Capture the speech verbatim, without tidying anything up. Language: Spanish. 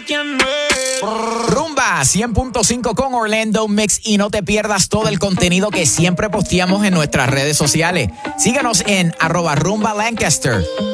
quién es. Rumba cien punto cinco con Orlando Mix y no te pierdas todo el contenido que siempre posteamos en nuestras redes sociales. Síguenos en arroba Rumba Lancaster.